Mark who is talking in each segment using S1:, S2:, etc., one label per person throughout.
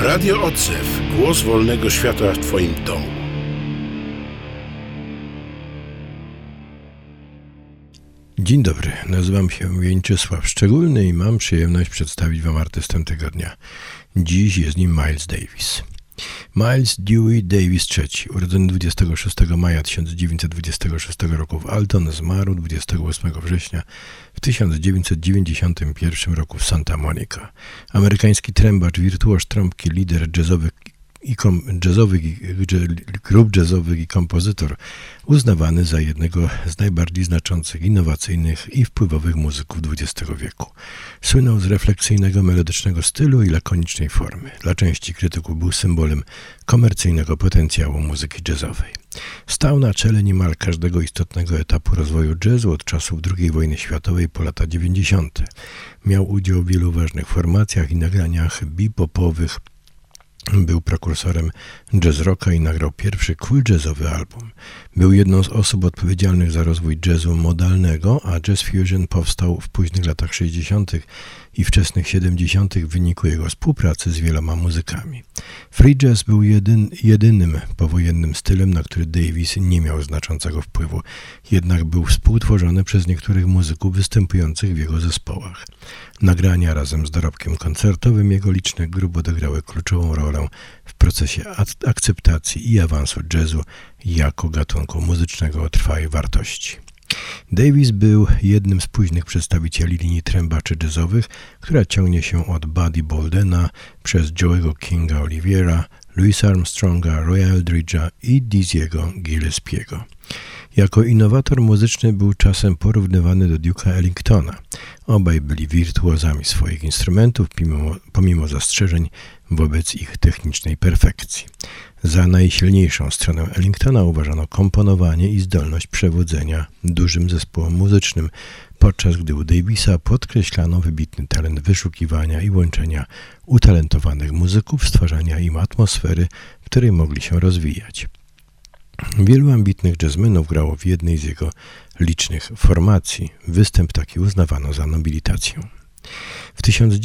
S1: Radio Odzew. Głos wolnego świata w Twoim domu. Dzień dobry, nazywam się Mieczysław Szczególny i mam przyjemność przedstawić Wam artystę tygodnia. Dziś jest nim Miles Davis. Miles Dewey Davis III, urodzony 26 maja 1926 roku w Alton, zmarł 28 września w 1991 roku w Santa Monica. Amerykański trębacz, wirtuoz trąbki, lider grup jazzowych i kompozytor, uznawany za jednego z najbardziej znaczących, innowacyjnych i wpływowych muzyków XX wieku. Słynął z refleksyjnego, melodycznego stylu i lakonicznej formy. Dla części krytyków był symbolem komercyjnego potencjału muzyki jazzowej. Stał na czele niemal każdego istotnego etapu rozwoju jazzu od czasów II wojny światowej po lata 90. Miał udział w wielu ważnych formacjach i nagraniach bebopowych. Był prekursorem jazz rocka i nagrał pierwszy cool jazzowy album. Był jedną z osób odpowiedzialnych za rozwój jazzu modalnego, a jazz fusion powstał w późnych latach 60. i wczesnych 70. w wyniku jego współpracy z wieloma muzykami. Free jazz był jedynym powojennym stylem, na który Davis nie miał znaczącego wpływu, jednak był współtworzony przez niektórych muzyków występujących w jego zespołach. Nagrania razem z dorobkiem koncertowym jego licznych grup odegrały kluczową rolę w procesie akceptacji i awansu jazzu jako gatunku muzycznego o trwałej wartości. Davis był jednym z późnych przedstawicieli linii trębaczy jazzowych, która ciągnie się od Buddy Boldena przez Joe'ego Kinga Oliviera, Louisa Armstronga, Roya Eldridge'a i Dizzy'ego Gillespiego. Jako innowator muzyczny był czasem porównywany do Duke'a Ellingtona. Obaj byli wirtuozami swoich instrumentów, pomimo zastrzeżeń wobec ich technicznej perfekcji. Za najsilniejszą stronę Ellingtona uważano komponowanie i zdolność przewodzenia dużym zespołom muzycznym, podczas gdy u Davisa podkreślano wybitny talent wyszukiwania i łączenia utalentowanych muzyków, stwarzania im atmosfery, w której mogli się rozwijać. Wielu ambitnych jazzmenów grało w jednej z jego licznych formacji. Występ taki uznawano za nobilitację. W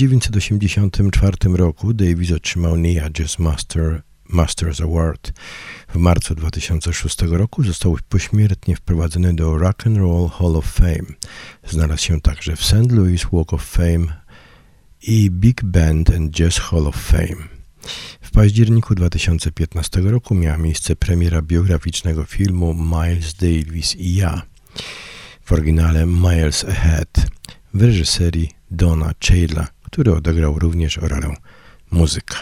S1: 1984 roku Davis otrzymał NEA Jazz Masters Award. W marcu 2006 roku został pośmiertnie wprowadzony do Rock and Roll Hall of Fame. Znalazł się także w St. Louis Walk of Fame i Big Band and Jazz Hall of Fame. W październiku 2015 roku miała miejsce premiera biograficznego filmu Miles Davis i ja, w oryginale Miles Ahead, w reżyserii Dona Cheadle'a, który odegrał również rolę muzyka.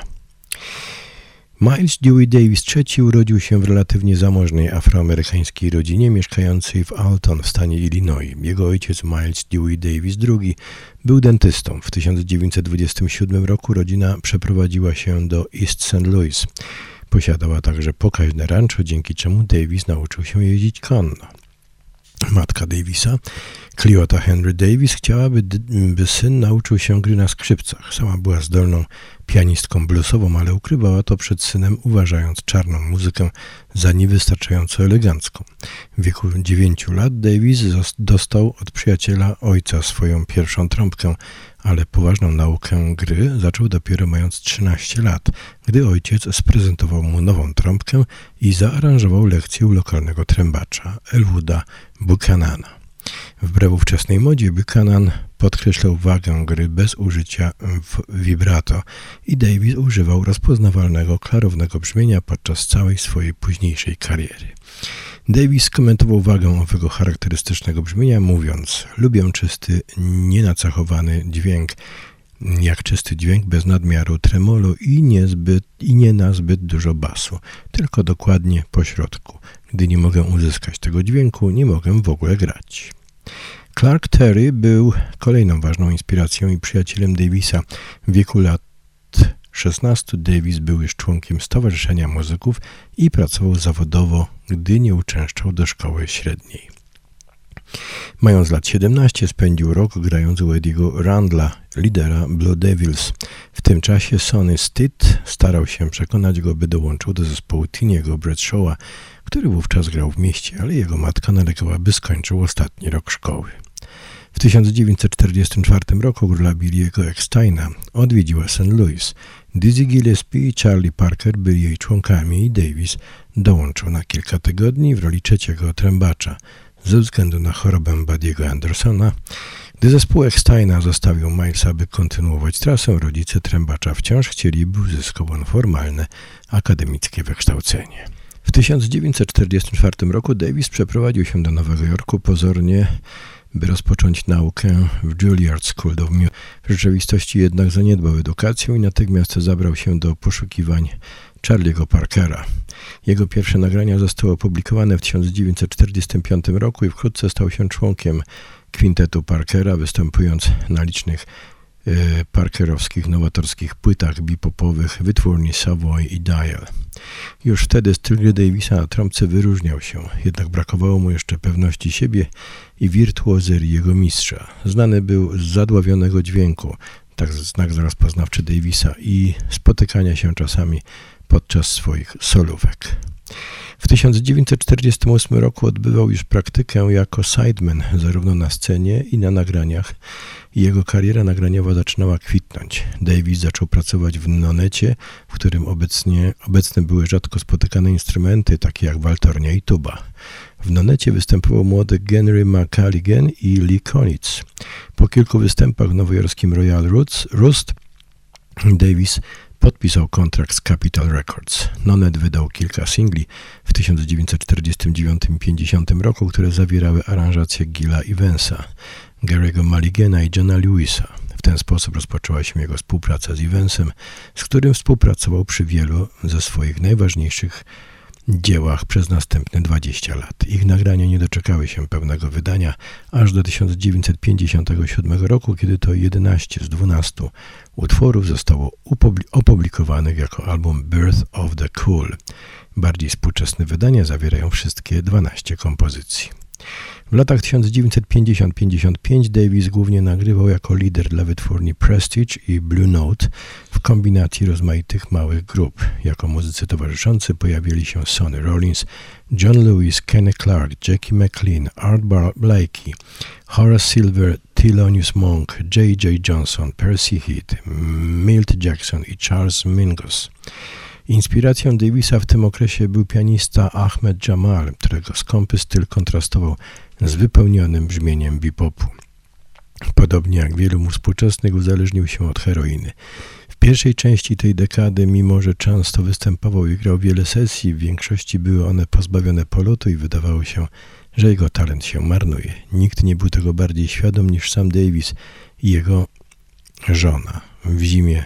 S1: Miles Dewey Davis III urodził się w relatywnie zamożnej afroamerykańskiej rodzinie mieszkającej w Alton w stanie Illinois. Jego ojciec Miles Dewey Davis II był dentystą. W 1927 roku rodzina przeprowadziła się do East St. Louis. Posiadała także pokaźne rancho, dzięki czemu Davis nauczył się jeździć konno. Matka Davisa, Cleota Henry Davis, chciałaby, by syn nauczył się gry na skrzypcach. Sama była zdolną pianistką bluesową, ale ukrywała to przed synem, uważając czarną muzykę za niewystarczająco elegancką. W wieku 9 lat Davis dostał od przyjaciela ojca swoją pierwszą trąbkę, ale poważną naukę gry zaczął dopiero mając 13 lat, gdy ojciec sprezentował mu nową trąbkę i zaaranżował lekcję u lokalnego trębacza, Elwooda Buchanana. Wbrew ówczesnej modzie Buchanan podkreślał wagę gry bez użycia vibrato i Davis używał rozpoznawalnego, klarownego brzmienia podczas całej swojej późniejszej kariery. Davis skomentował wagę owego charakterystycznego brzmienia, mówiąc: lubię czysty, nienacechowany dźwięk, jak czysty dźwięk bez nadmiaru tremolo i nie na zbyt dużo basu, tylko dokładnie po środku. Gdy nie mogę uzyskać tego dźwięku, nie mogę w ogóle grać. Clark Terry był kolejną ważną inspiracją i przyjacielem Davisa. W wieku lat 16 Davis był już członkiem Stowarzyszenia Muzyków i pracował zawodowo, gdy nie uczęszczał do szkoły średniej. Mając lat 17 spędził rok grając u Eddie'ego Randla, lidera Blue Devils. W tym czasie Sonny Stitt starał się przekonać go, by dołączył do zespołu Tiniego Bradshawa, który wówczas grał w mieście, ale jego matka nalegała, by skończył ostatni rok szkoły. W 1944 roku króla Billy'ego Ecksteina odwiedziła St. Louis. Dizzy Gillespie i Charlie Parker byli jej członkami i Davis dołączył na kilka tygodni w roli trzeciego trębacza ze względu na chorobę Buddy'ego Andersona. Gdy zespół Ecksteina zostawił Milesa, by kontynuować trasę, rodzice trębacza wciąż chcieli, by uzyskał on formalne, akademickie wykształcenie. W 1944 roku Davis przeprowadził się do Nowego Jorku pozornie, by rozpocząć naukę w Juilliard School of Music. W rzeczywistości jednak zaniedbał edukację i natychmiast zabrał się do poszukiwań Charlie'ego Parkera. Jego pierwsze nagrania zostały opublikowane w 1945 roku i wkrótce stał się członkiem kwintetu Parkera, występując na licznych parkerowskich, nowatorskich płytach bebopowych wytwórni Savoy i Dial. Już wtedy styl gry Davisa na trąbce wyróżniał się, jednak brakowało mu jeszcze pewności siebie i wirtuozerii jego mistrza. Znany był z zadławionego dźwięku, tak znak rozpoznawczy Davisa, i spotykania się czasami podczas swoich solówek. W 1948 roku odbywał już praktykę jako sideman zarówno na scenie i na nagraniach i jego kariera nagraniowa zaczynała kwitnąć. Davis zaczął pracować w nonecie, w którym obecne były rzadko spotykane instrumenty takie jak waltornia i tuba. W nonecie występował młody Henry McCalligan i Lee Konitz. Po kilku występach w nowojorskim Royal Roost Davis podpisał kontrakt z Capitol Records. Nonet wydał kilka singli w 1949-50 roku, które zawierały aranżacje Gilla Evansa, Gary'ego Mulligana i Johna Lewisa. W ten sposób rozpoczęła się jego współpraca z Evansem, z którym współpracował przy wielu ze swoich najważniejszych dziełach przez następne 20 lat. Ich nagrania nie doczekały się pełnego wydania aż do 1957 roku, kiedy to 11 z 12 utworów zostało opublikowanych jako album Birth of the Cool. Bardziej współczesne wydania zawierają wszystkie 12 kompozycji. W latach 1950-55 Davis głównie nagrywał jako lider dla wytwórni Prestige i Blue Note w kombinacji rozmaitych małych grup. Jako muzycy towarzyszący pojawili się Sonny Rollins, John Lewis, Kenny Clarke, Jackie McLean, Art Blakey, Horace Silver, Thelonious Monk, J.J. Johnson, Percy Heath, Milt Jackson i Charles Mingus. Inspiracją Davisa w tym okresie był pianista Ahmed Jamal, którego skąpy styl kontrastował z wypełnionym brzmieniem bebopu. Podobnie jak wielu mu współczesnych uzależnił się od heroiny. W pierwszej części tej dekady, mimo że często występował i grał wiele sesji, w większości były one pozbawione polotu i wydawało się, że jego talent się marnuje. Nikt nie był tego bardziej świadom niż sam Davis i jego żona. W zimie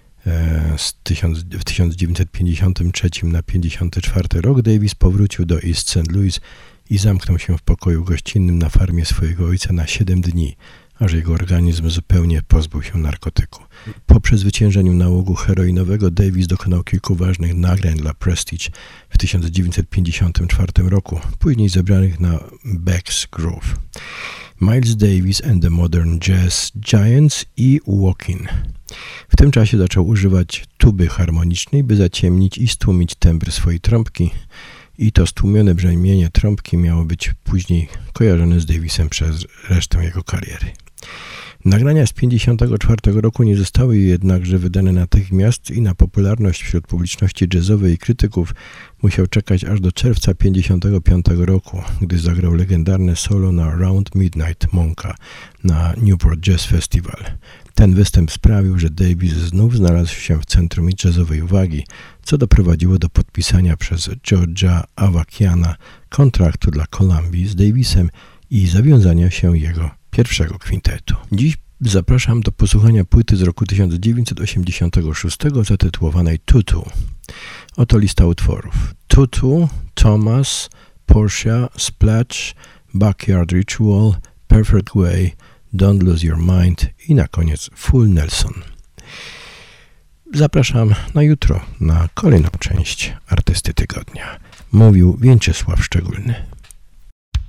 S1: w 1953 na 1954 rok Davis powrócił do East St. Louis i zamknął się w pokoju gościnnym na farmie swojego ojca na 7 dni, aż jego organizm zupełnie pozbył się narkotyku. Po przezwyciężeniu nałogu heroinowego Davis dokonał kilku ważnych nagrań dla Prestige w 1954 roku, później zebranych na Beck's Groove. Miles Davis and the Modern Jazz Giants i Walkin'. W tym czasie zaczął używać tuby harmonicznej, by zaciemnić i stłumić tembr swojej trąbki i to stłumione brzmienie trąbki miało być później kojarzone z Davisem przez resztę jego kariery. Nagrania z 1954 roku nie zostały jednakże wydane natychmiast i na popularność wśród publiczności jazzowej i krytyków musiał czekać aż do czerwca 1955 roku, gdy zagrał legendarne solo na Round Midnight Monka na Newport Jazz Festival. Ten występ sprawił, że Davis znów znalazł się w centrum jazzowej uwagi, co doprowadziło do podpisania przez George'a Avakiana kontraktu dla Columbii z Davisem i zawiązania się jego pierwszego kwintetu. Dziś zapraszam do posłuchania płyty z roku 1986 zatytułowanej Tutu. Oto lista utworów: Tutu, Thomas, Portia, Splash, Backyard Ritual, Perfect Way, Don't Lose Your Mind i na koniec Full Nelson. Zapraszam na jutro na kolejną część Artysty Tygodnia. Mówił Więczysław Szczególny.